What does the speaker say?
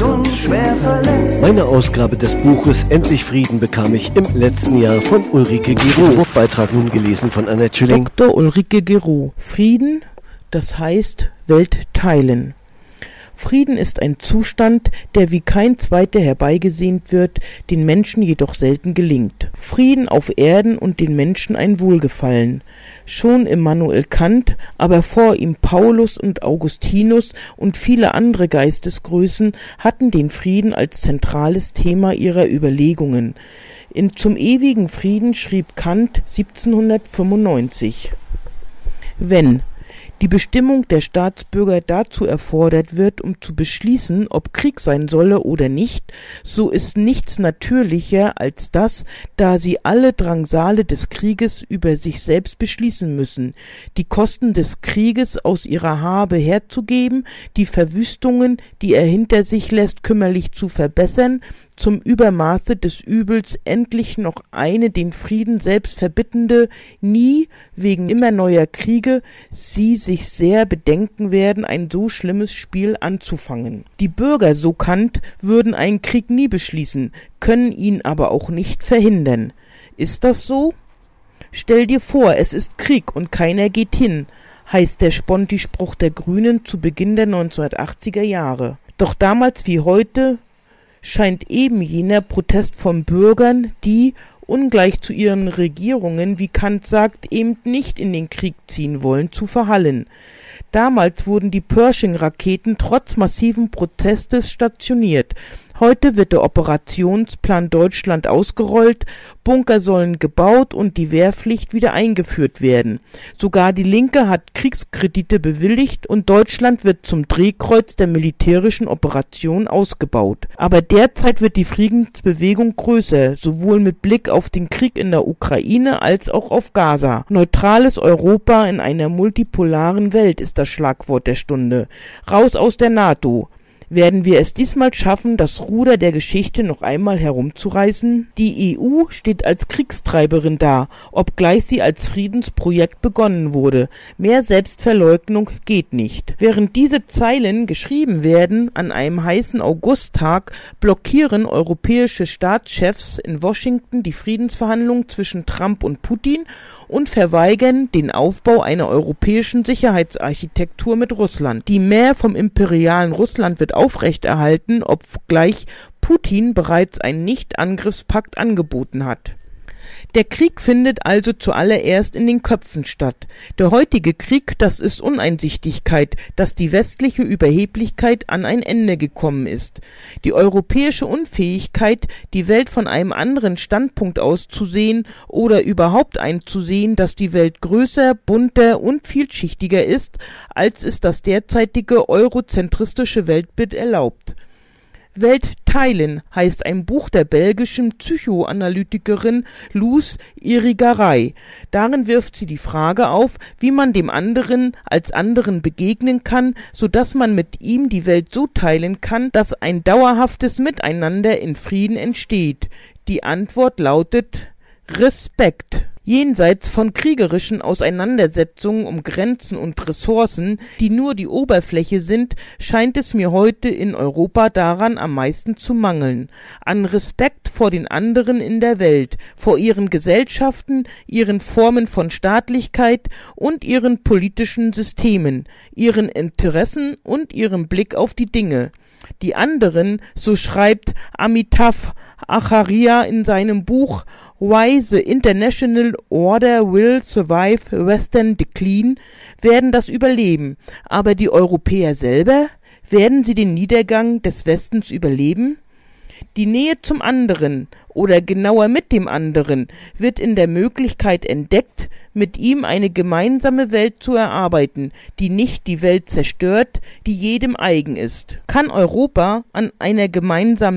und schwer verletzt. Meine Ausgabe des Buches Endlich Frieden bekam ich im letzten Jahr von Ulrike Gero. Beitrag nun gelesen von Annette Schilling. Dr. Ulrike Gero. Frieden, das heißt Welt teilen. Frieden ist ein Zustand, der wie kein zweiter herbeigesehnt wird, den Menschen jedoch selten gelingt. Frieden auf Erden und den Menschen ein Wohlgefallen. Schon Immanuel Kant, aber vor ihm Paulus und Augustinus und viele andere Geistesgrößen hatten den Frieden als zentrales Thema ihrer Überlegungen. Zum ewigen Frieden schrieb Kant 1795: Wenn die Bestimmung der Staatsbürger dazu erfordert wird, um zu beschließen, ob Krieg sein solle oder nicht, so ist nichts natürlicher als das, da sie alle Drangsale des Krieges über sich selbst beschließen müssen, die Kosten des Krieges aus ihrer Habe herzugeben, die Verwüstungen, die er hinter sich lässt, kümmerlich zu verbessern, zum Übermaße des Übels endlich noch eine den Frieden selbst verbittende, nie, wegen immer neuer Kriege, sie sich sehr bedenken werden, ein so schlimmes Spiel anzufangen. Die Bürger, so Kant, würden einen Krieg nie beschließen, können ihn aber auch nicht verhindern. Ist das so? Stell dir vor, es ist Krieg und keiner geht hin, heißt der Sponti-Spruch der Grünen zu Beginn der 1980er Jahre. Doch damals wie heute scheint eben jener Protest von Bürgern, die, ungleich zu ihren Regierungen, wie Kant sagt, eben nicht in den Krieg ziehen wollen, zu verhallen. Damals wurden die Pershing-Raketen trotz massiven Protestes stationiert. Heute wird der Operationsplan Deutschland ausgerollt, Bunker sollen gebaut und die Wehrpflicht wieder eingeführt werden. Sogar die Linke hat Kriegskredite bewilligt und Deutschland wird zum Drehkreuz der militärischen Operation ausgebaut. Aber derzeit wird die Friedensbewegung größer, sowohl mit Blick auf den Krieg in der Ukraine als auch auf Gaza. Neutrales Europa in einer multipolaren Welt ist das Schlagwort der Stunde. Raus aus der NATO. Werden wir es diesmal schaffen, das Ruder der Geschichte noch einmal herumzureißen? Die EU steht als Kriegstreiberin da, obgleich sie als Friedensprojekt begonnen wurde. Mehr Selbstverleugnung geht nicht. Während diese Zeilen geschrieben werden, an einem heißen Augusttag, blockieren europäische Staatschefs in Washington die Friedensverhandlungen zwischen Trump und Putin und verweigern den Aufbau einer europäischen Sicherheitsarchitektur mit Russland. Die Mär vom imperialen Russland wird aufrechterhalten, obgleich Putin bereits einen Nichtangriffspakt angeboten hat. Der Krieg findet also zuallererst in den Köpfen statt. Der heutige Krieg, das ist Uneinsichtigkeit, dass die westliche Überheblichkeit an ein Ende gekommen ist. Die europäische Unfähigkeit, die Welt von einem anderen Standpunkt aus zu sehen oder überhaupt einzusehen, dass die Welt größer, bunter und vielschichtiger ist, als es das derzeitige eurozentristische Weltbild erlaubt. Welt teilen heißt ein Buch der belgischen Psychoanalytikerin Luz Irigaray. Darin wirft sie die Frage auf, wie man dem anderen als anderen begegnen kann, so dass man mit ihm die Welt so teilen kann, dass ein dauerhaftes Miteinander in Frieden entsteht. Die Antwort lautet Respekt. Jenseits von kriegerischen Auseinandersetzungen um Grenzen und Ressourcen, die nur die Oberfläche sind, scheint es mir heute in Europa daran am meisten zu mangeln. An Respekt vor den anderen in der Welt, vor ihren Gesellschaften, ihren Formen von Staatlichkeit und ihren politischen Systemen, ihren Interessen und ihrem Blick auf die Dinge. Die anderen, so schreibt Amitav Acharya in seinem Buch Why the International Order Will Survive Western Decline, werden das überleben. Aber die Europäer selber? Werden sie den Niedergang des Westens überleben? Die Nähe zum anderen oder genauer mit dem anderen wird in der Möglichkeit entdeckt, mit ihm eine gemeinsame Welt zu erarbeiten, die nicht die Welt zerstört, die jedem eigen ist. Kann Europa an einer gemeinsamen